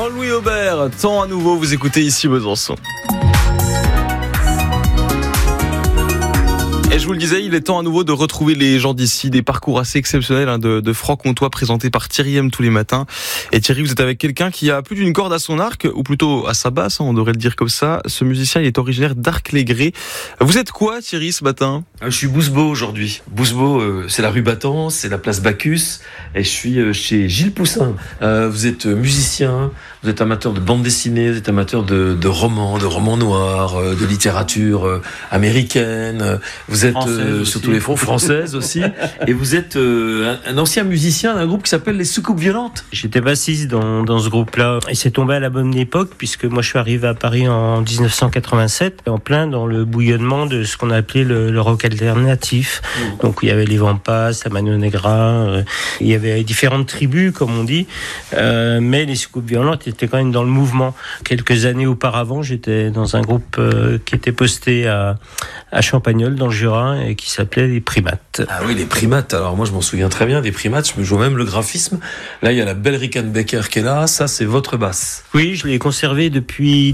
Louis Aubert, temps à nouveau, vous écoutez ici Besançon. Et je vous le disais, il est temps à nouveau de retrouver les gens d'ici, des parcours assez exceptionnels de franc-comtois présentés par Thierry M tous les matins. Et Thierry, vous êtes avec quelqu'un qui a plus d'une corde à son arc, ou plutôt à sa basse, on devrait le dire comme ça. Ce musicien, il est originaire d'Arc-les-Grès. Vous êtes quoi, Thierry, ce matin ? Je suis Bousbeau aujourd'hui. Bousbeau, c'est la rue Battant, c'est la place Bacchus, et je suis chez Gilles Poussin. Vous êtes musicien, vous êtes amateur de bande dessinée, vous êtes amateur de romans noirs, de littérature américaine. Vous êtes sur tous les fronts, française aussi, et vous êtes un ancien musicien d'un groupe qui s'appelle les Soucoupes Violentes. J'étais bassiste dans ce groupe-là, et c'est tombé à la bonne époque, puisque moi je suis arrivé à Paris en 1987, en plein dans le bouillonnement de ce qu'on a appelé le rock alternatif. Donc il y avait les Vampas, la Mano Negra, il y avait différentes tribus, comme on dit, mais les Soucoupes Violentes étaient quand même dans le mouvement. Quelques années auparavant, j'étais dans un groupe qui était posté à Champagnole, dans le Jura, et qui s'appelait les Primates. Ah oui, les Primates. Alors moi je m'en souviens très bien des Primates, je me joue même le graphisme. Là il y a la belle Rickenbacker qui est là, ça c'est votre basse. Oui, je l'ai conservée depuis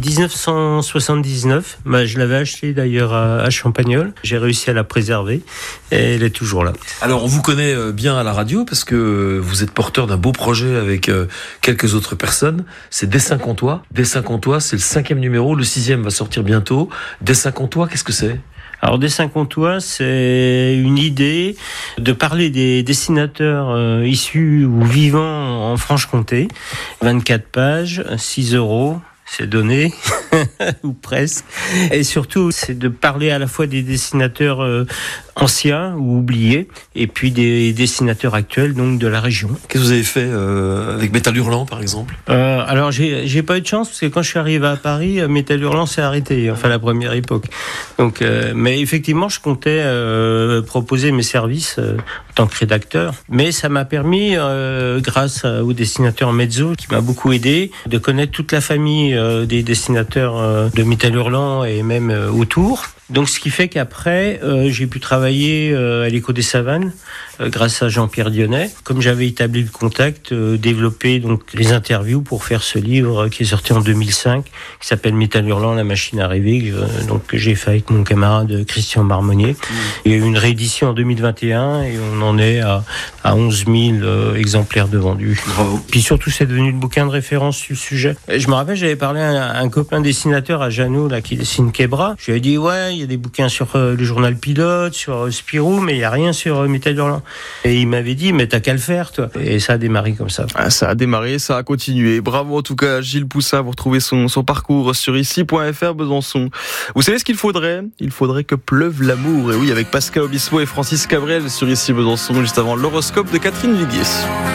1979. Je l'avais achetée d'ailleurs à Champagnole. J'ai réussi à la préserver et elle est toujours là. Alors on vous connaît bien à la radio parce que vous êtes porteur d'un beau projet avec quelques autres personnes. C'est Dessin Comtois. Dessin Comtois, c'est le 5e numéro, le 6e va sortir bientôt. Dessin Comtois, qu'est-ce que c'est ? Alors, Dessin Comtois, c'est une idée de parler des dessinateurs issus ou vivants en Franche-Comté. 24 pages, 6 €. C'est donné, ou presque. Et surtout, c'est de parler à la fois des dessinateurs anciens ou oubliés, et puis des dessinateurs actuels, donc de la région. Qu'est-ce que vous avez fait avec Métal Hurlant, par exemple ? Alors, j'ai pas eu de chance, parce que quand je suis arrivé à Paris, Métal Hurlant s'est arrêté, enfin la première époque. Donc, mais effectivement, je comptais proposer mes services en tant que rédacteur. Mais ça m'a permis, grâce au dessinateur Mezzo, qui m'a beaucoup aidé, de connaître toute la famille des dessinateurs de Métal Hurlant et même autour. Donc, ce qui fait qu'après, j'ai pu travailler à l'Écho des Savanes, grâce à Jean-Pierre Dionnet. Comme j'avais établi le contact, développé donc les interviews pour faire ce livre qui est sorti en 2005, qui s'appelle Métal Hurlant, la machine à rêver, que j'ai fait avec mon camarade Christian Marmonnier. Il y a eu une réédition en 2021 et on en est à 11 000 exemplaires de vendus. Bravo. Puis surtout, c'est devenu le bouquin de référence sur le sujet. Et je me rappelle, j'avais parlé à un copain dessinateur à Jeannot, là, qui dessine Kebra. Je lui ai dit, ouais, il y a des bouquins sur le journal Pilote, sur Spirou, mais il n'y a rien sur Métal Hurlant. Et il m'avait dit, mais t'as qu'à le faire, toi. Et ça a démarré comme ça. Ah, ça a démarré, ça a continué. Bravo en tout cas, Gilles Poussin, vous retrouvez son parcours sur ici.fr Besançon. Vous savez ce qu'il faudrait ? Il faudrait que pleuve l'amour. Et oui, avec Pascal Obispo et Francis Cabrel sur ici Besançon, juste avant l'horoscope de Catherine Viguier.